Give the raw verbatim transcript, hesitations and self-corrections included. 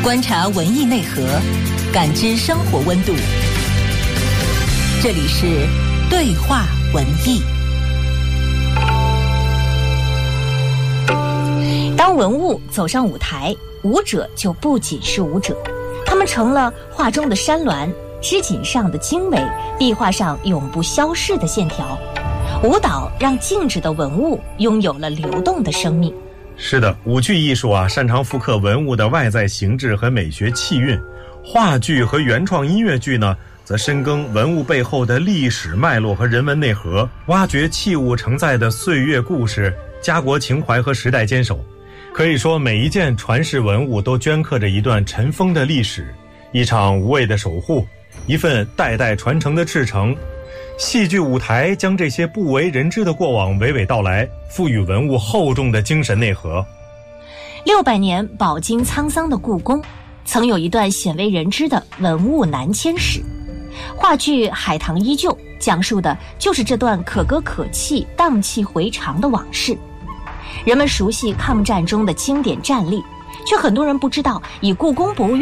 观察文艺内核，感知生活温度。这里是对话文艺。当文物走上舞台，舞者就不仅是舞者，他们成了画中的山峦，织锦上的精美，壁画上永不消逝的线条。舞蹈让静止的文物拥有了流动的生命。 是的，舞剧艺术啊，擅长复刻文物的外在形制和美学气韵；话剧和原创音乐剧呢，则深耕文物背后的历史脉络和人文内核，挖掘器物承载的岁月故事、家国情怀和时代坚守。可以说，每一件传世文物都镌刻着一段尘封的历史，一场无畏的守护，一份代代传承的赤诚。戏剧舞台将这些不为人知的过往娓娓道来，赋予文物厚重的精神内核。 六百年饱经沧桑的故宫，曾有一段鲜为人知的文物南迁史。话剧《海棠依旧》讲述的就是这段可歌可泣、荡气回肠的往事。人们熟悉抗战中的经典战例，却很多人不知道，以故宫博物院